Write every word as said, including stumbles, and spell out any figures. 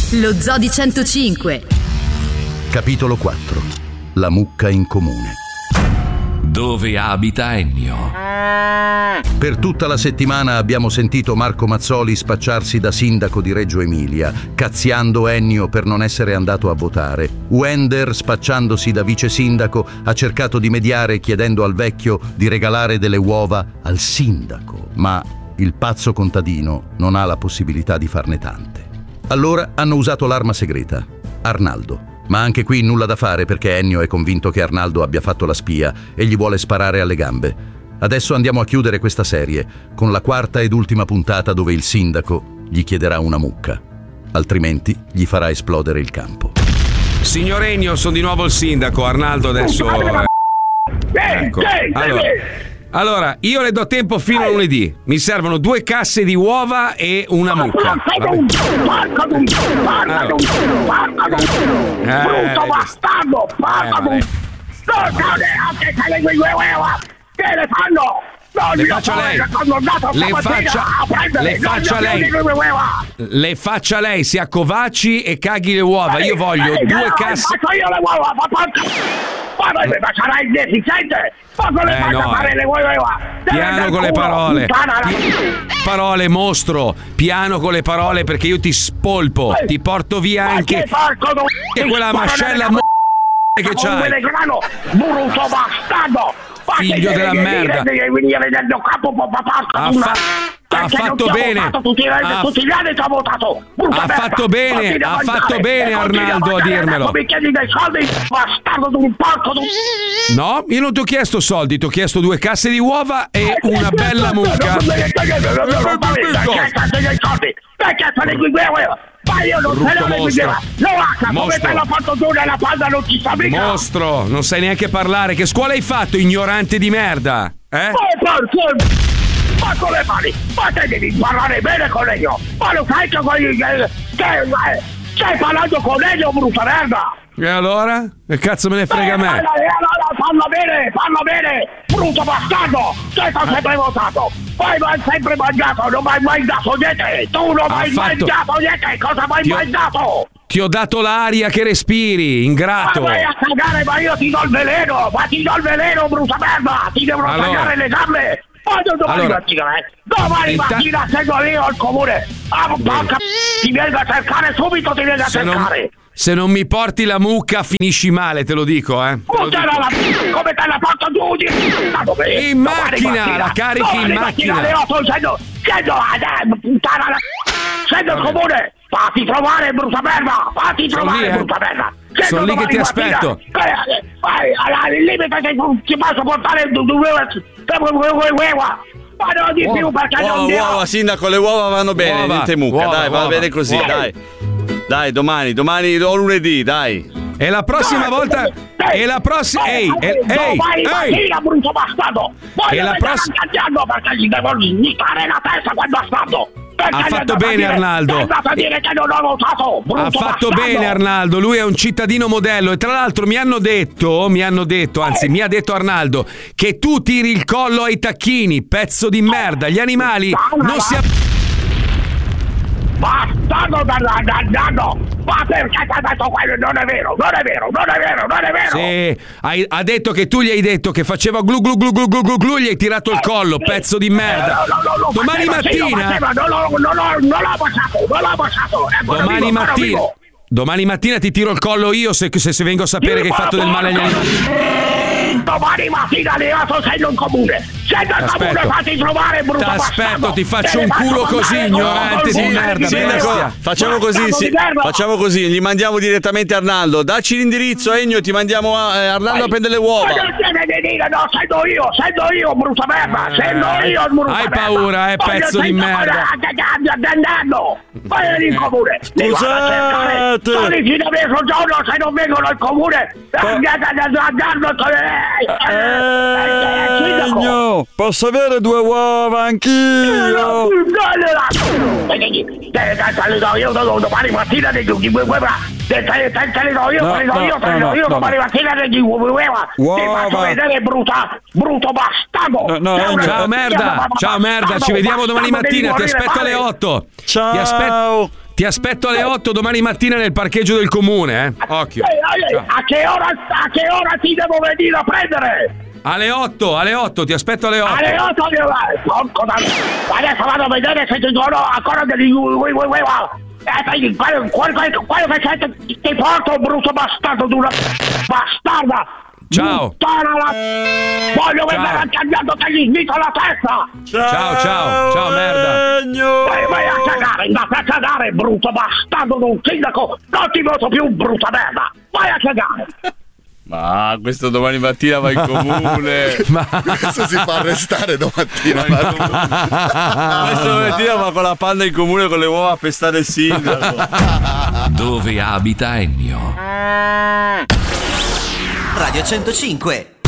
Lo Zoo di centocinque. Capitolo quattro. La mucca in comune. Dove abita Ennio? Per tutta la settimana abbiamo sentito Marco Mazzoli spacciarsi da sindaco di Reggio Emilia, cazziando Ennio per non essere andato a votare. Wender, spacciandosi da vice sindaco, ha cercato di mediare chiedendo al vecchio di regalare delle uova al sindaco, ma il pazzo contadino non ha la possibilità di farne tante. Allora hanno usato l'arma segreta, Arnaldo. Ma anche qui nulla da fare perché Ennio è convinto che Arnaldo abbia fatto la spia e gli vuole sparare alle gambe. Adesso andiamo a chiudere questa serie con la quarta ed ultima puntata dove il sindaco gli chiederà una mucca, altrimenti gli farà esplodere il campo. Signor Ennio, sono di nuovo il sindaco. Arnaldo adesso... Ecco. Allora, allora, io le do tempo fino a lunedì. Mi servono due casse di uova e una mucca. Brutto bastardo! Che le fanno? Non le faccia lei. Le faccia, le faccia lei. Le faccia lei, si accovacci e caghi le uova. Io voglio due casse. Faccio io le uova, ma porca. Ma le sarai deficiente. Posso le faccio fare le uova? Piano con le parole. Parole, mostro. Piano con le parole perché io ti spolpo. Ti porto via anche e quella mascella che c'hai. Brutto bastardo. Figlio della merda. Ha, fa- ha fatto bene. Tutti, ha, tutti gli anni ti ho votato. Ha fatto bene, ha fatto bene Arnaldo a dirmelo. Mi chiedi dei soldi, bastardo di un porco. No, io non ti ho chiesto soldi, ti ho chiesto due casse di uova e una bella mucca. Ma io non se ne vedeva. No, come te l'ho fatto tu nella palla non ci sta mica. Mostro, non sai neanche parlare. Che scuola hai fatto, ignorante di merda? Eh? Ma come fai? Ma te devi parlare bene con lei. Ma lo sai che stai parlando con lei, brutta merda. E allora? Che cazzo me ne frega a me? Allora, fallo bene, fallo bene, brutto bastardo. Te t'ho sempre votato. Poi hai sempre mangiato, non mi hai mai dato niente. Tu non mi hai mai dato niente. Cosa mi hai mai dato? Ti ho dato l'aria che respiri, ingrato. Ma vai a cagare, ma io ti do il veleno. Ma ti do il veleno, brutta merda. Ti devono allora. tagliare le gambe. Poi domani allora. mattina, eh. Domani Inta- mattina seguo io al comune. Ah, porca ti viene a cercare subito, ti viene a cercare. Non... Se non mi porti la mucca finisci male, te lo dico, eh. Te lo dico. La... Come te la porto giù? In macchina, la carichi in macchina. Alle otto scendo, scendo, puttana la... Scendo il comune. Fatti trovare, brutta merda. Fatti trovare, lì, eh. brutta merda. Sono lì che ti aspetto. Vai, al limite che ti posso portare due uova. Ma non di più perché non uova, uova, sindaco, le uova vanno bene, uova, niente mucca, uova, dai, va bene così, uova. dai. Dai, domani, domani o lunedì, dai. E la prossima dai, volta dai, e la prossima ehi, ehi, ehi, ehi, brutto bastardo. E la prossima perché gli devo snittare la testa quel bastardo. Ha fatto bene Arnaldo. A dire che non ho votato, ha fatto bastardo. bene Arnaldo, lui è un cittadino modello e tra l'altro mi hanno detto, mi hanno detto, anzi mi ha detto Arnaldo che tu tiri il collo ai tacchini, pezzo di merda, gli animali non si bastardo dannato! Ma perché ti ha detto quello? Non è vero, non è vero, non è vero, non è vero! Sì, hai, ha detto che tu gli hai detto che faceva glu glu glu glu glu glu glu, gli hai tirato il collo, eh, pezzo di merda! Eh, no, no, no, domani faceva, mattina... Sì, faceva, non, l'ho, non, l'ho, non l'ho baciato, non l'ho baciato! Domani vivo, mattina... Domani mattina ti tiro il collo io se, se, se vengo a sapere sì, che hai fatto del male agli animali. Domani mattina arrivato sei in comune. Scendo al comune, fatti trovare, brutto bastardo. Aspetto, ti faccio un culo così, ignorante di merda. Sindaco, facciamo così, sì, facciamo così, gli mandiamo direttamente Arnaldo. Dacci l'indirizzo, Ennio, ti mandiamo a, eh, Arnaldo a prendere le uova. Ma non deve dire, no, sento io, sento io, brutta merda, sento io, brutta Hai merda. paura, eh, pezzo di merda. Andando, vai in comune. Scusate. Sono i fine mezzo giorno, se non vengono al comune, andate ad andando. Ennio, posso avere due uova anch'io? Te le do io domani mattina degli uova. Te le do io, te le do io, te le do io domani mattina degli uova. Ti faccio vedere brutta, brutto bastardo. Ciao merda, ciao merda, ci vediamo domani mattina, ti aspetto alle otto. Ciao. Ti aspetto. Ti aspetto alle otto domani mattina nel parcheggio del comune, eh? Occhio. Eh, eh, a, che ora, a che ora ti devo venire a prendere? Alle otto, alle otto, ti aspetto alle otto. Alle otto, porco da... Adesso vado a vedere se ci sono ancora degli... Eh, quello, quello, quello che c'è, ti porto, brutto bastardo di una bastarda. Ciao. La... Voglio vedere cambiando che gli smito la testa. Ciao, ciao, ciao, merda. Vai, vai a cagare, andate a cagare, brutto bastardo di un sindaco. Non ti voto più, brutta merda. Vai a cagare. Ma questo domani mattina va in comune. Ma questo si fa arrestare domattina. Questo domattina va con la panda in comune con le uova a pestare il sindaco. Dove abita Ennio? Radio centocinque.